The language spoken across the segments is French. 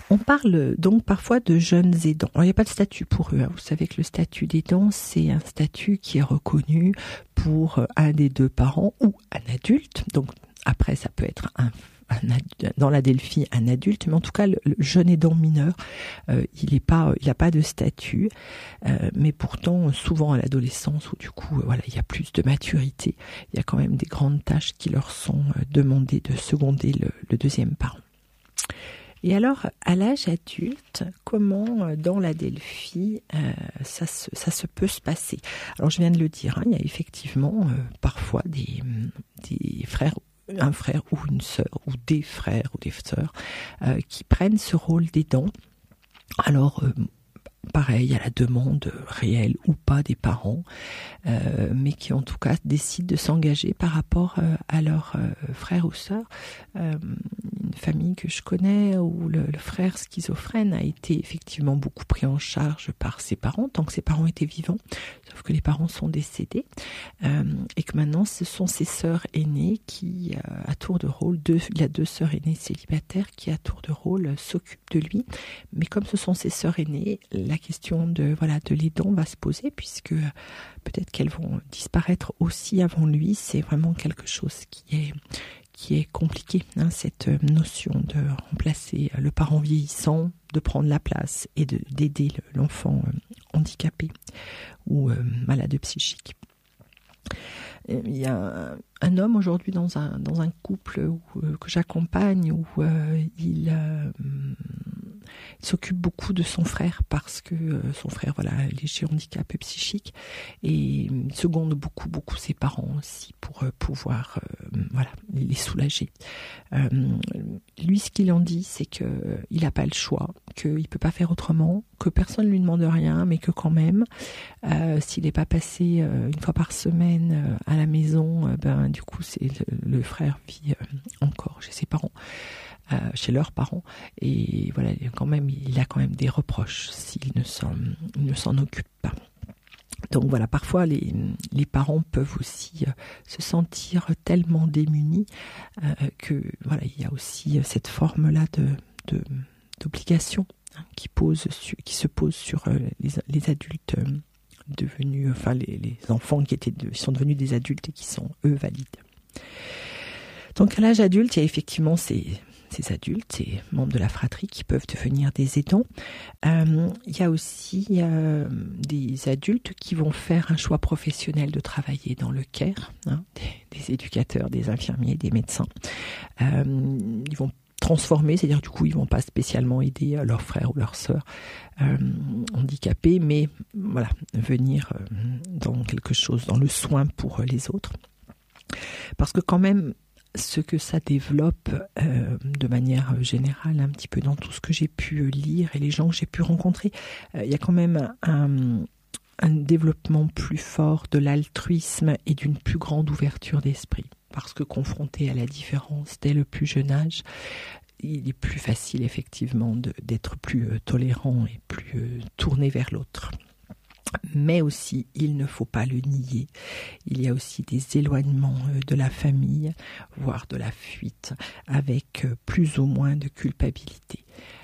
On parle donc parfois de jeunes aidants. Alors, il n'y a pas de statut pour eux. Vous savez que le statut d'aidant, c'est un statut qui est reconnu pour un des deux parents ou un adulte. Donc après, ça peut être dans la Delphi un adulte, mais en tout cas le jeune aidant mineur, il n'a pas de statut, mais pourtant souvent à l'adolescence où du coup il y a plus de maturité, il y a quand même des grandes tâches qui leur sont demandées de seconder le deuxième parent. Et alors, à l'âge adulte, comment dans la Delphi ça se peut se passer? Alors, je viens de le dire, il y a effectivement parfois des frères, un frère ou une sœur, ou des frères ou des sœurs, qui prennent ce rôle d'aidant. Alors, pareil, à la demande réelle ou pas des parents, mais qui en tout cas décident de s'engager par rapport à leur frère ou sœur. Une famille que je connais où le frère schizophrène a été effectivement beaucoup pris en charge par ses parents, tant que ses parents étaient vivants, sauf que les parents sont décédés, et que maintenant ce sont ses sœurs aînées qui, à tour de rôle, il a deux sœurs aînées célibataires qui à tour de rôle s'occupent de lui, mais comme ce sont ses sœurs aînées, la question de l'aidant va se poser, puisque peut-être qu'elles vont disparaître aussi avant lui. C'est vraiment quelque chose qui est compliqué, cette notion de remplacer le parent vieillissant, de prendre la place et d'aider l'enfant handicapé ou malade psychique. Il y a un homme aujourd'hui dans un couple que j'accompagne où il s'occupe beaucoup de son frère parce que son frère a léger handicap psychique, et il seconde beaucoup ses parents aussi pour pouvoir les soulager. Lui, ce qu'il en dit, c'est que il n'a pas le choix, qu'il peut pas faire autrement, que personne lui demande rien, mais que quand même, s'il n'est pas passé une fois par semaine à la maison, du coup c'est le frère vit encore chez ses parents, chez leurs parents, et voilà, il a quand même des reproches s'il ne s'en occupe pas. Donc voilà, parfois les parents peuvent aussi se sentir tellement démunis que il y a aussi cette forme-là d'obligation qui se pose sur les adultes devenus, les enfants qui sont devenus des adultes et qui sont eux valides. Donc à l'âge adulte, il y a effectivement ces adultes, ces membres de la fratrie qui peuvent devenir des aidants. Il y a aussi des adultes qui vont faire un choix professionnel de travailler dans le care, des éducateurs, des infirmiers, des médecins. Ils vont transformer, c'est-à-dire du coup ils vont pas spécialement aider leurs frères ou leurs sœurs handicapés, mais venir dans quelque chose, dans le soin pour les autres. Parce que quand même, ce que ça développe de manière générale, un petit peu dans tout ce que j'ai pu lire et les gens que j'ai pu rencontrer, il y a quand même un développement plus fort de l'altruisme et d'une plus grande ouverture d'esprit. Parce que confronté à la différence dès le plus jeune âge, il est plus facile effectivement d'être plus tolérant et plus tourné vers l'autre. Mais aussi, il ne faut pas le nier, il y a aussi des éloignements de la famille, voire de la fuite, avec plus ou moins de culpabilité.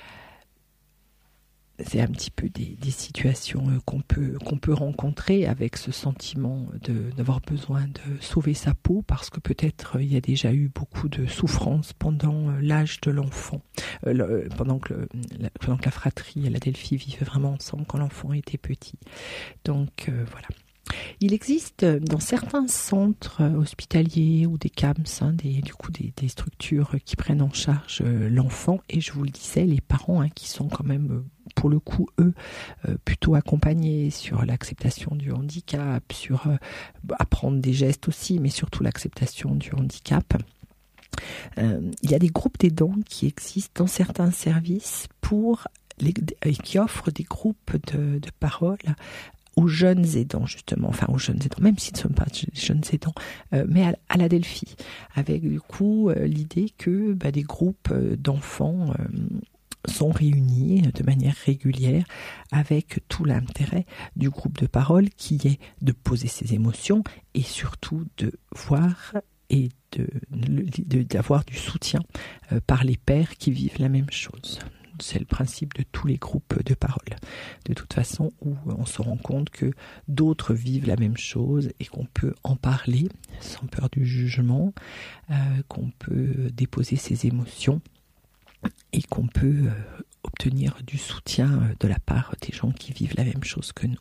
C'est un petit peu des situations qu'on peut rencontrer avec ce sentiment d'avoir besoin de sauver sa peau, parce que peut-être il y a déjà eu beaucoup de souffrance pendant l'âge de l'enfant, pendant que la fratrie et la Delphi vivent vraiment ensemble quand l'enfant était petit. Donc voilà. Il existe dans certains centres hospitaliers ou des CAMS, des structures qui prennent en charge l'enfant, et je vous le disais, les parents qui sont quand même, pour le coup, eux, plutôt accompagnés sur l'acceptation du handicap, sur apprendre des gestes aussi, mais surtout l'acceptation du handicap. Il y a des groupes d'aidants qui existent dans certains services qui offrent des groupes de parole aux jeunes aidants, justement, aux jeunes aidants, même s'ils ne sont pas jeunes aidants, mais à la Delphi, avec du coup l'idée que des groupes d'enfants sont réunis de manière régulière, avec tout l'intérêt du groupe de parole qui est de poser ses émotions et surtout de voir et d'avoir du soutien par les pairs qui vivent la même chose. c'est le principe de tous les groupes de parole. De toute façon, où on se rend compte que d'autres vivent la même chose et qu'on peut en parler sans peur du jugement, qu'on peut déposer ses émotions et qu'on peut obtenir du soutien de la part des gens qui vivent la même chose que nous.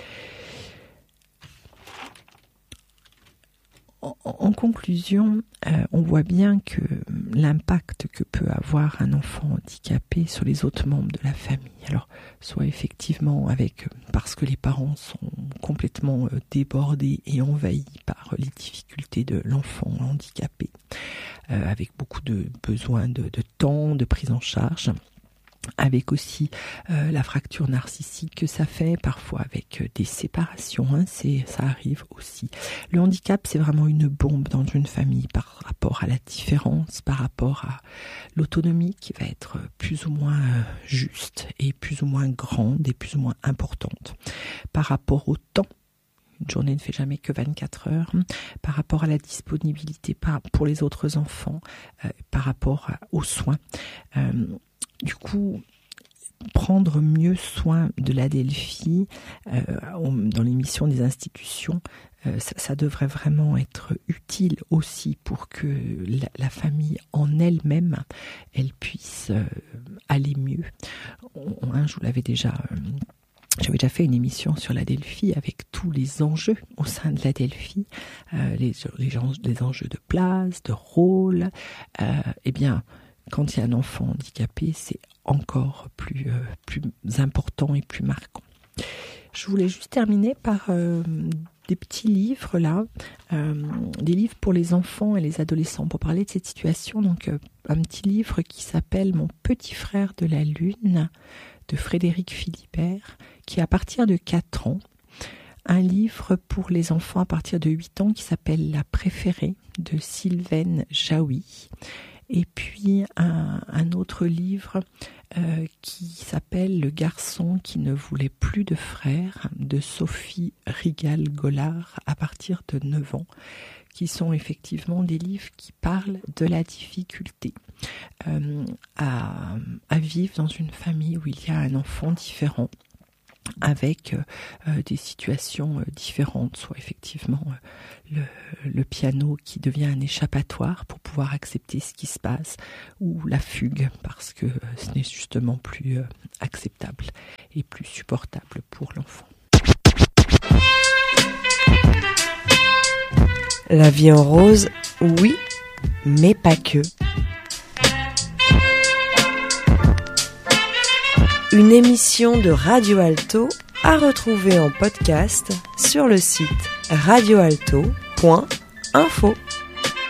En conclusion, on voit bien que l'impact que peut avoir un enfant handicapé sur les autres membres de la famille, alors soit effectivement parce que les parents sont complètement débordés et envahis par les difficultés de l'enfant handicapé, avec beaucoup de besoins de temps, de prise en charge, avec aussi la fracture narcissique que ça fait, parfois avec des séparations, ça arrive aussi. Le handicap, c'est vraiment une bombe dans une famille par rapport à la différence, par rapport à l'autonomie qui va être plus ou moins juste et plus ou moins grande et plus ou moins importante, par rapport au temps. Une journée ne fait jamais que 24 heures, par rapport à la disponibilité pour les autres enfants, par rapport aux soins. Du coup, prendre mieux soin de l'Adelphi dans les missions des institutions, ça devrait vraiment être utile aussi pour que la famille en elle-même, elle puisse aller mieux. Je vous l'avais déjà... J'avais déjà fait une émission sur l'Adelphi avec tous les enjeux au sein de l'Adelphi, les enjeux de place, de rôle. Eh bien, quand il y a un enfant handicapé, c'est encore plus important et plus marquant. Je voulais juste terminer par des petits livres là, des livres pour les enfants et les adolescents pour parler de cette situation. Donc un petit livre qui s'appelle Mon petit frère de la lune de Frédéric Philibert, qui est à partir de 4 ans. Un livre pour les enfants à partir de 8 ans qui s'appelle La préférée de Sylvaine Jaoui. Et puis un autre livre qui s'appelle Le garçon qui ne voulait plus de frères de Sophie Rigal-Gollard à partir de 9 ans, qui sont effectivement des livres qui parlent de la difficulté à vivre dans une famille où il y a un enfant différent, avec des situations différentes, soit effectivement le piano qui devient un échappatoire pour pouvoir accepter ce qui se passe, ou la fugue parce que ce n'est justement plus acceptable et plus supportable pour l'enfant. La vie en rose, oui, mais pas que. Une émission de Radio Alto à retrouver en podcast sur le site radioalto.info.